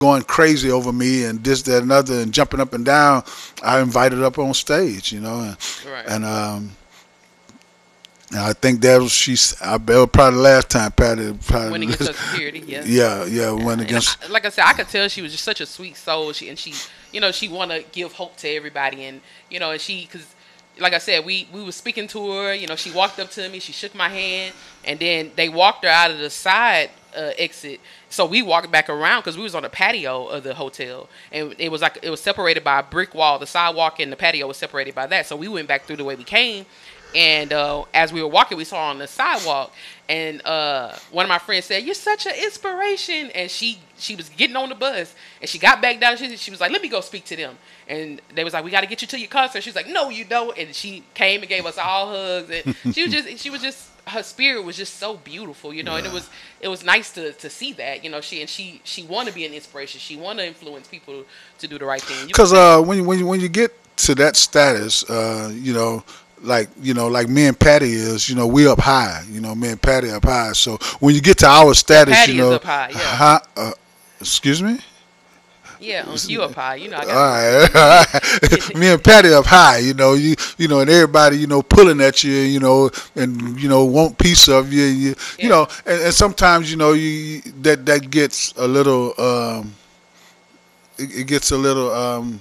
going crazy over me and this, that, and other, and jumping up and down, I invited her up on stage, Right. and I think that was that was probably the last time Patty Went probably. against her security. Yeah. Yeah, went And against. like I said, I could tell she was just such a sweet soul. She want to give hope to everybody, and because, like I said, we were speaking to her. She walked up to me, she shook my hand, and then they walked her out of the side exit. So we walked back around because we was on the patio of the hotel, and it was separated by a brick wall. The sidewalk and the patio was separated by that. So we went back through the way we came. And as we were walking, we saw her on the sidewalk, and one of my friends said, "You're such an inspiration." And she was getting on the bus, and she got back down. She was like, "Let me go speak to them." And they was like, "We got to get you to your concert." She was like, "No, you don't." And she came and gave us all hugs, and she was just her spirit was just so beautiful, Yeah. And it was nice to see that, she want to be an inspiration. She want to influence people to do the right thing. Because when you get to that status, like me and Patty is, we up high, me and Patty up high. So when you get to our status, Patty is up high, yeah. Excuse me. Yeah, you up high, I got all right. Me and Patty up high, and everybody, pulling at you, and want piece of you, and sometimes, that gets a little, it gets a little,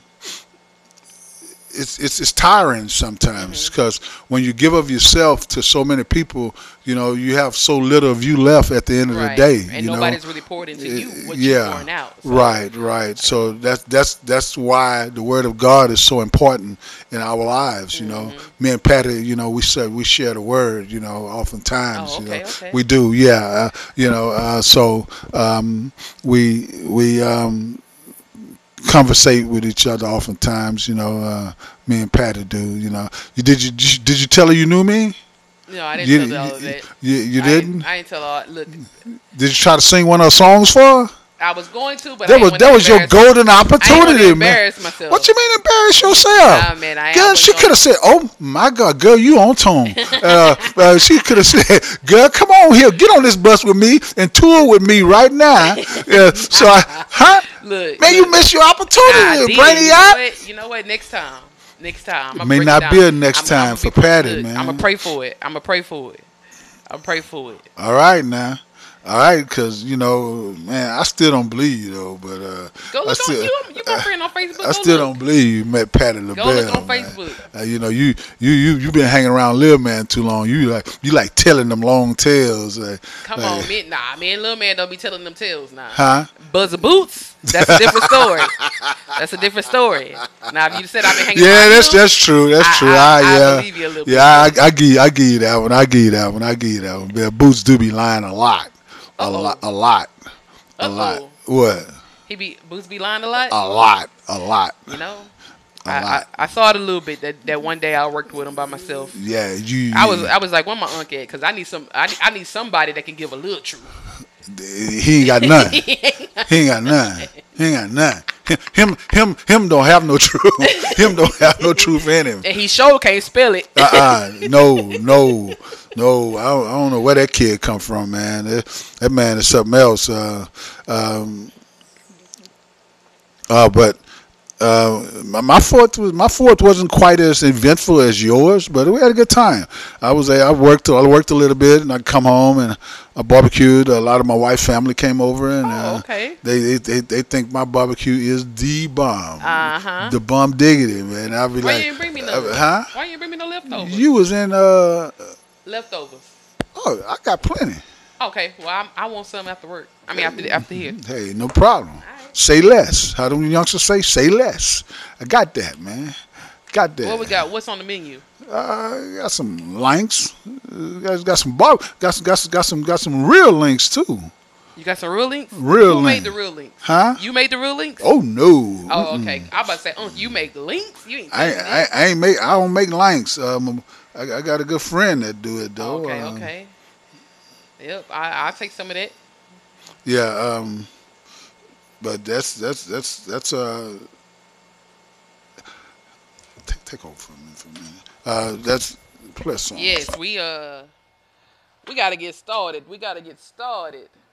it's tiring sometimes because when you give of yourself to so many people, you have so little of you left at the end of the day. And nobody's really poured into you what yeah, you're pouring out. So. Right. So that's why the word of God is so important in our lives. Me and Patty, we share the word. Oftentimes, okay. we do. Yeah, so we conversate with each other oftentimes. Me and Patty do. Did you tell her you knew me? No, I didn't tell her all of that. You didn't? I didn't tell her. Look. Did you try to sing one of her songs for her? I was going to, but that was your golden opportunity, I embarrass myself. What you mean embarrass yourself? Man, girl, she could have said, "Oh my God, girl, you on tone." She could have said, "Girl, come on here, get on this bus with me and tour with me right now." Look, man, you missed your opportunity, Brainiac. You know what? Next time. It may not be a next time for Patty, man. I'm gonna pray for it. I'm gonna pray for it. All right, now. All right, because, man, I still don't believe you, though. But go look on you my friend on Facebook. I still don't believe you met Patty LaBelle. Go look on Facebook. You been hanging around Lil Man too long. You like telling them long tales. Come on, man. Nah, man, Lil Man don't be telling them tales now. Huh? Buzzer Boots. That's a different story. That's a different story. Now, if you said I've been hanging around that's true. That's true. I believe you a little bit. Yeah, I give you that one. I give you that one. Yeah, Boots do be lying a lot. A lot. What? Boots be lying a lot? A lot. I saw it a little bit that one day I worked with him by myself. Yeah, I was like, where my uncle at? Because I need somebody that can give a little truth. He ain't got none. He ain't got none. Him don't have no truth. Him don't have no truth in him. And he sure can't spell it. No. I don't know where that kid come from, man. That man is something else. But my fourth wasn't quite as eventful as yours, but we had a good time. I worked a little bit, and I come home and I barbecued. A lot of my wife's family came over, and okay. They think my barbecue is the bomb. The bomb diggity, man. I'll be Why like, you didn't bring me no? Huh? Why you didn't bring me no leftovers? You was in leftovers. Oh, I got plenty. Okay, well I want some after work. I mean after here. Hey, no problem. Right. Say less. How do youngsters say? Say less. I got that, man. Got that. What we got? What's on the menu? Got some links. Got some real links too. You got some real links? Who made the real links? Huh? You made the real links? Oh no. Oh, okay. I about to say, you make the links? You ain't. I don't make links. I got a good friend that do it though. Okay. Yep, I'll take some of that. Yeah. But that's take over for a minute. That's play a song. Yes, we gotta get started.